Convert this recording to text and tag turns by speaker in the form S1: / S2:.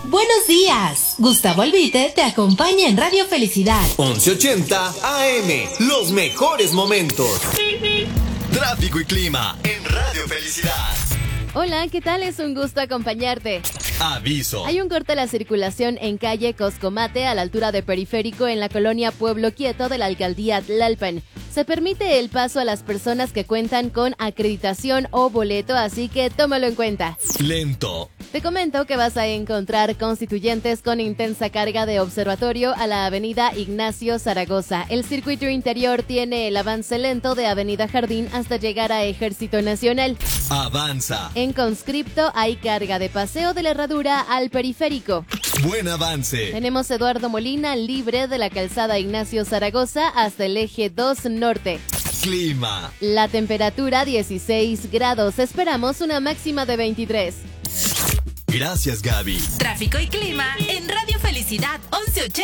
S1: Buenos días. Gustavo Albite te acompaña en Radio Felicidad.
S2: 1180 AM. Los mejores momentos. Tráfico y clima en Radio Felicidad.
S3: Hola, ¿qué tal? Es un gusto acompañarte.
S2: Aviso.
S3: Hay un corte a la circulación en calle Coscomate a la altura de Periférico en la colonia Pueblo Quieto de la alcaldía Tlalpan. Se permite el paso a las personas que cuentan con acreditación o boleto, así que tómalo en cuenta.
S2: Lento.
S3: Te comento que vas a encontrar constituyentes con intensa carga de observatorio a la avenida Ignacio Zaragoza. El circuito interior tiene el avance lento de avenida Jardín hasta llegar a Ejército Nacional.
S2: Avanza.
S3: En Conscripto hay carga de Paseo de la Herradura al Periférico.
S2: Buen avance.
S3: Tenemos Eduardo Molina libre de la calzada Ignacio Zaragoza hasta el eje 2 norte.
S2: Clima.
S3: La temperatura 16 grados. Esperamos una máxima de 23.
S2: Gracias, Gaby.
S1: Tráfico y clima en Radio Felicidad 1180.